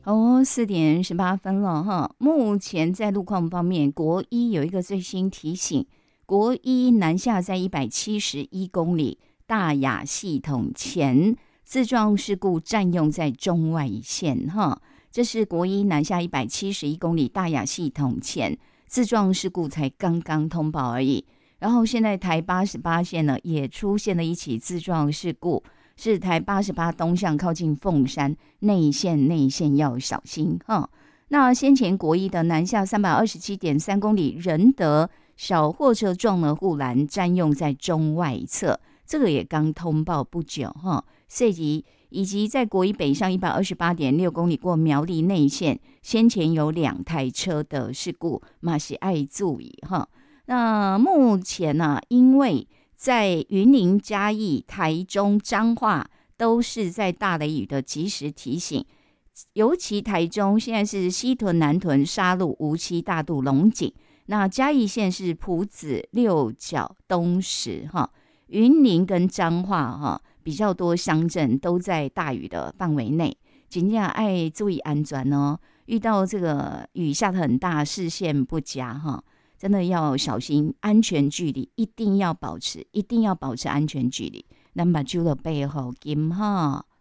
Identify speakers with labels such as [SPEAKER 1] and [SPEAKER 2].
[SPEAKER 1] 4:18了哈。目前在路况方面，国一有一个最新提醒，国一南下在171公里，大雅系统前自撞事故占用在中外线哈。这是国一南下171公里，大雅系统前自撞事故才刚刚通报而已。然后现在台88线呢也出现了一起自撞事故，是台88东向靠近凤山内线要小心哈。那先前国一的南下327.3公里，仁德小货车撞了护栏，占用在中外侧，这个也刚通报不久哈。以及在国一北上128.6公里过苗栗内线，先前有2台车的事故，嘛是爱注意哈。那目前呢，因为在云林、嘉义、台中、彰化都是在大雷雨的及时提醒，尤其台中现在是西屯、南屯、沙鹿、梧栖、大肚、龙井，那嘉义县是埔子、六角、东石哈，云林跟彰化哈比较多乡镇都在大雨的范围内，真的爱注意安全哦。遇到这个雨下得很大，视线不佳哈。真的要小心，安全距离一定要保持安全距离。咱把揪了背后金哈。